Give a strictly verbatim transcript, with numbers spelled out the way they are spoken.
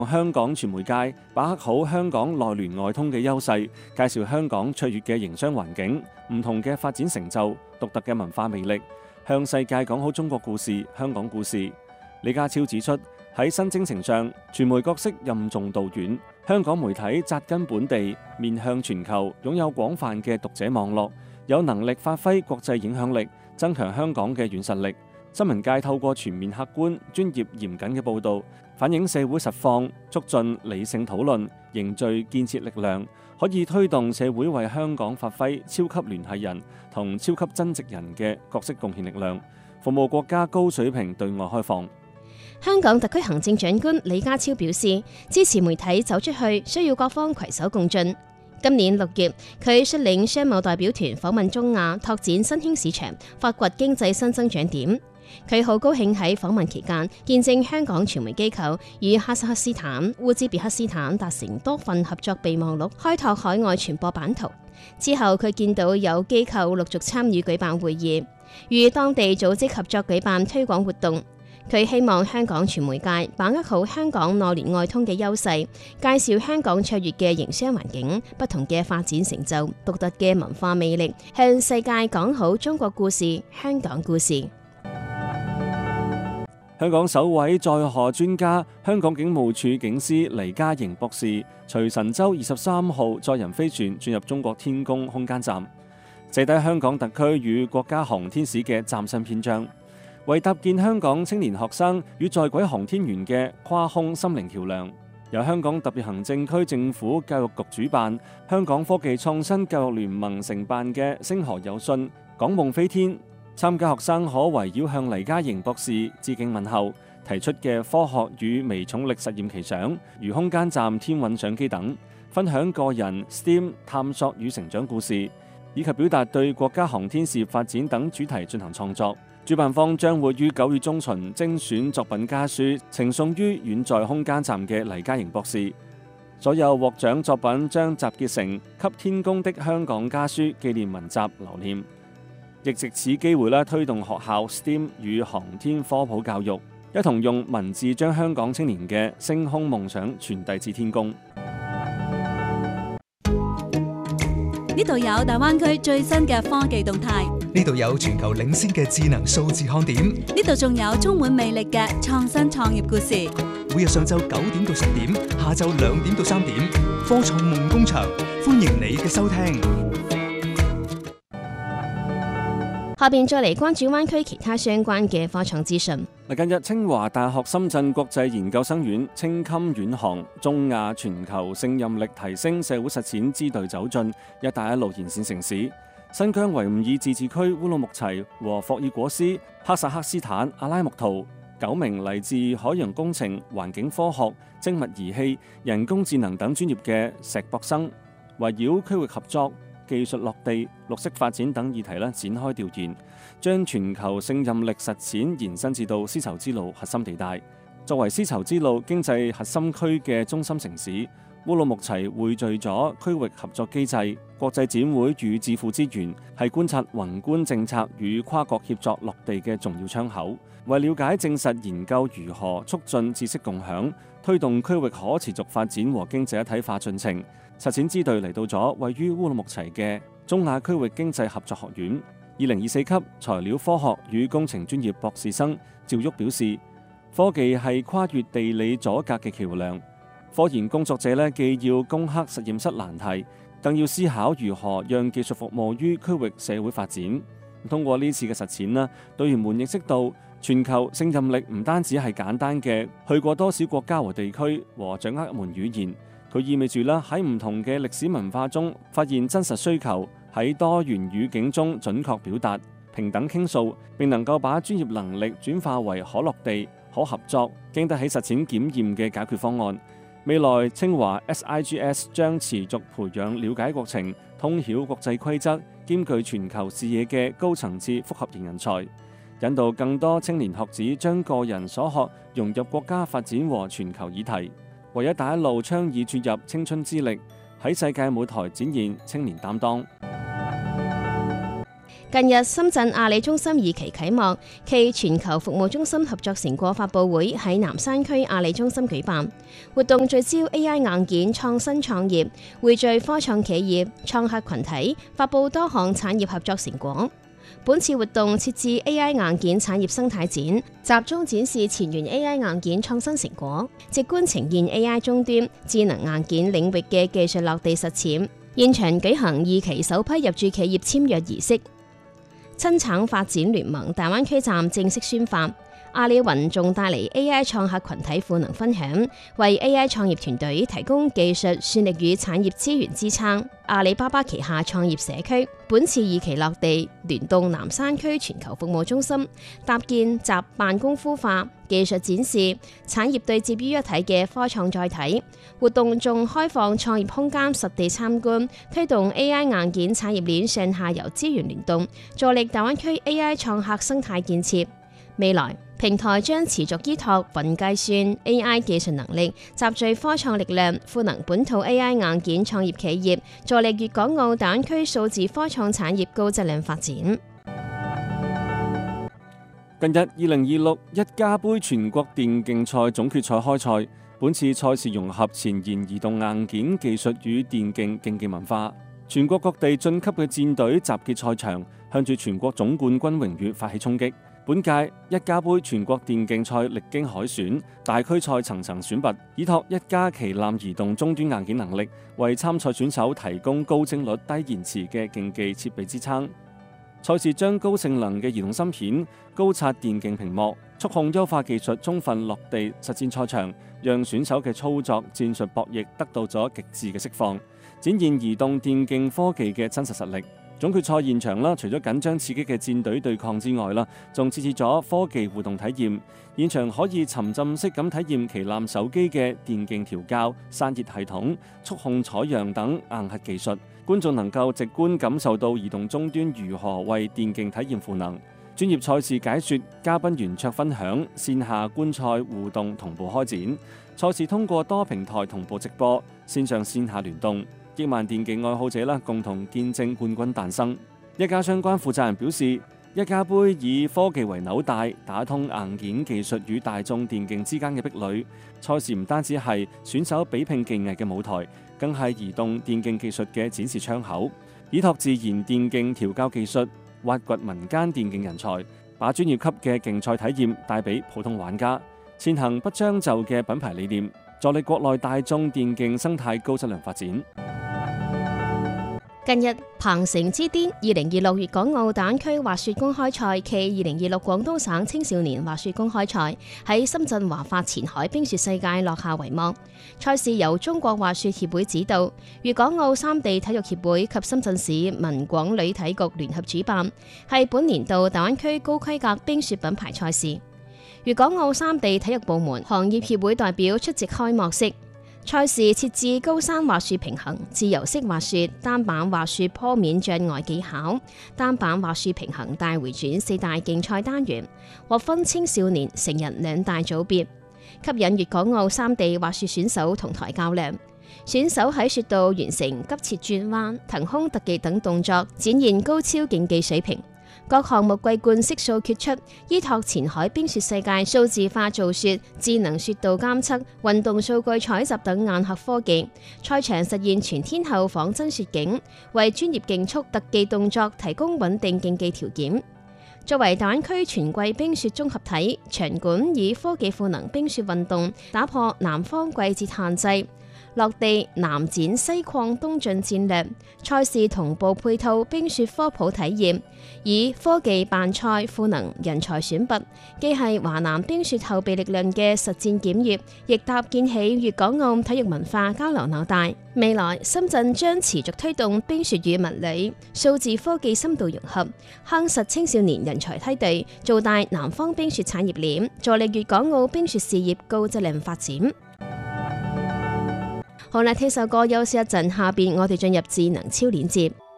香港傳媒界把握好香港內聯外通嘅優勢，介紹香港卓越嘅營商環境、唔同嘅發展成就、獨特嘅文化魅力，向世界講好中國故事、香港故事。李家超指出，喺新征程上，傳媒角色任重道遠，香港媒體扎根本地，面向全球，擁有廣泛嘅讀者網絡，有能力發揮國際影響力，增強香港嘅軟實力。新聞界透過全面客觀、專業嚴謹嘅報導，反映社會實況，促進理性討論，凝聚建設力量，可以推動社會為香港發揮超級聯繫人同超級增值人嘅角色貢獻力量，服務國家高水平對外開放。 香港特區行政長官李家超表示，支持媒體走出去，需要各方攜手共進。今年六月，佢率領商貿代表團訪問中亞，拓展新興市場，發掘經濟新增長點。佢好高興喺訪問期間見證香港傳媒機構與哈薩克斯坦、烏茲別克斯坦達成多份合作備忘錄，開拓海外傳播版圖。之後佢見到有機構陸續參與舉辦會議，與當地組織合作舉辦推廣活動。佢希望香港傳媒界把握好香港內聯外通嘅優勢，介紹香港卓越嘅營商環境、不同嘅發展成就、獨特嘅文化魅力，向世界講好中國故事、香港故事。 香港首位載荷專家、香港警務處警司黎嘉瑩博士，隨神舟二十三號載人飛船進入中國天宮空間站，寫低香港特區與國家航天史嘅嶄新篇章，為搭建香港青年學生與在軌航天員嘅跨空心靈橋梁。由香港特別行政區政府教育局主辦、香港科技創新教育聯盟承辦嘅星河有信港夢飛天，參加學生可圍繞向黎嘉瑩博士致敬問候，提出嘅科學與微重力實驗奇想，如空間站天韻相機等，分享個人 S T E M 探索與成長故事，以及表達對國家航天事業發展等主題進行創作。主辦方將會於九月中旬精選作品家書，呈送於遠在空間站嘅黎嘉瑩博士。所有獲獎作品將集結成《給天宮的香港家書》紀念文集留念。亦藉此機會咧，推動學校 S T E M 與航天科普教育，一同用文字將香港青年嘅升空夢想傳遞至天宮。 呢度有大灣區最新嘅科技動態， 呢度有全球領先嘅智能數字看點， 呢度仲有充滿魅力嘅創新創業故事。 每日上晝九點到十點，下晝兩點到三點，科創夢工場，歡迎你嘅收聽。 下邊再嚟關注灣區其他相關嘅科創資訊。 近日清華大學深圳國際研究生院青衾遠航中亞全球勝任力提升社會實踐支隊走進一帶一路沿線城市，新疆維吾爾自治區烏魯木齊和霍爾果斯、哈薩克斯坦阿拉木圖九名嚟自海洋工程、環境科學、精密儀器、人工智能等專業嘅碩博生，圍繞區域合作、技術落地、綠色發展等議題咧展開調研，將全球勝任力實踐延伸至到絲綢之路核心地帶。作為絲綢之路經濟核心區嘅中心城市，烏魯木齊匯聚咗區域合作機制、國際展會與智庫資源，係觀察宏觀政策與跨國協作落地嘅重要窗口。為了解證實研究如何促進知識共享，推動區域可持續發展和經濟一體化進程，實踐支隊嚟到咗位於烏魯木齊嘅中亞區域經濟合作學院。二零二四級材料科學與工程專業博士生趙旭表示，科技係跨越地理阻隔嘅橋梁。科研工作者咧既要攻克實驗室難題，更要思考如何讓技術服務於區域社會發展。通過呢次嘅實踐啦，隊員們認識到全球勝任力唔單止係簡單嘅去過多少國家和地區和掌握一門語言，佢意味住啦喺唔同嘅歷史文化中發現真實需求，喺多元語境中準確表達、平等傾訴，並能夠把專業能力轉化為可落地、可合作、經得起實踐檢驗嘅解決方案。未來清華 S I G S 將持續培養了解國情、通曉國際規則、兼具全球視野嘅高層次複合型人才，引導更多青年學子將個人所學融入國家發展和全球議題，為一帶一路倡議注入青春之力，喺世界舞台展現青年擔當。 近日，深圳阿里中心二期啟幕，暨全球服務中心合作成果發佈會喺南山區阿里中心舉辦。活動聚焦 A I 硬件創新創業，匯聚科創企業、創客群體，發佈多項產業合作成果。本次活動設置 A I 硬件產業生態展，集中展示前沿 A I 硬件創新成果，直觀呈現 A I 終端智能硬件領域嘅技術落地實踐。現場舉行二期首批入駐企業簽約儀式。親橙發展聯盟大灣區站正式宣發，阿里雲仲帶嚟 A I 創客群體賦能分享，為 A I 創業團隊提供技術、算力與產業資源支撐。阿里巴巴旗下創業社區本次二期落地，聯動南山區全球服務中心，搭建集辦功夫化、技術展示、產業對接於一體嘅科創載體。活動仲開放創業空間實地參觀，推動 A I 硬件產業鏈上下游資源聯動，助力大灣區 A I 創客生態建設。未來平台將持續依託雲計算 A I 技術能力，集聚科創力量，賦能本土 A I 硬件創業企業，助力粵港澳大灣區數字科創產業高質量發展。 近日，二零二六一加杯全國電競賽總決賽開賽。本次賽事融合前沿移動硬件技術與電競競技文化，全國各地晉級嘅戰隊集結賽場，向住全國總冠軍榮譽發起衝擊。本屆一加杯全國電競賽歷經海選，大區賽層層選拔，依託一加旗艦移動終端硬件能力，為參賽選手提供高幀率、低延遲嘅競技設備支撐。賽事將高性能嘅移動芯片、高刷電競屏幕、觸控優化技術充分落地實戰賽場，讓選手嘅操作戰術博弈得到咗極致嘅釋放，展現移動電競科技嘅真實實力。總決賽現場啦，除咗緊張刺激嘅戰隊對抗之外啦，仲設置咗科技互動體驗，現場可以沉浸式咁體驗旗艦手機嘅電競調校、散熱系統、觸控採樣等硬核技術，觀眾能夠直觀感受到移動終端如何為電競體驗賦能。專業賽事解說、嘉賓圓桌分享、線下觀賽互動同步開展。賽事通過多平台同步直播，線上線下聯動，億萬電競愛好者啦共同見證冠軍誕生。一加相關負責人表示，一加杯以科技為紐帶，打通硬件技術與大眾電競之間嘅壁壘。賽事唔單止係選手比拼技藝嘅舞台，更係移動電競技術嘅展示窗口，依託自然電競調校技術，挖掘民間電競人才，把專業級嘅競賽體驗帶俾普通玩家。前行不將就嘅品牌理念，助力國內大眾電競生態高質量發展。 近日，鵬城之巔二零二六粵港澳大灣區滑雪公開賽暨二零二六廣東省青少年滑雪公開賽喺深圳華發前海冰雪世界落下帷幕。賽事由中國滑雪協會指導，粵港澳三地體育協會及深圳市文廣旅體局聯合主辦，係本年度大灣區高規格冰雪品牌賽事。粵港澳三地體育部門、行業協會代表出席開幕式。賽事設置高山滑雪平衡、自由式滑雪、單板滑雪坡面障礙技巧、單板滑雪平衡大回轉四大競賽單元，劃分青少年、成人兩大組別，吸引粵港澳三地滑雪選手同台較量。選手喺雪道完成急切轉彎、騰空特技等動作，展現高超競技水平。各項目桂冠悉數決出，依託前海冰雪世界數字化造雪、智能雪道監測、運動數據採集等硬核科技，賽場實現全天候仿真雪景，為專業競速特技動作提供穩定競技條件。作為大灣區全季冰雪綜合體，場館以科技賦能冰雪運動，打破南方季節限制。落地南展西擴東進戰略，賽事同步配套冰雪科普體驗，以科技辦賽賦能人才選拔，既係華南冰雪後備力量嘅實戰檢驗，亦搭建起粵港澳體育文化交流紐帶。未來深圳將持續推動冰雪與文旅、數字科技深度融合，夯實青少年人才梯隊，做大南方冰雪產業鏈，助力粵港澳冰雪事業高質量發展。好啦，聽首歌休息一陣，下邊我哋進入智能超鏈接。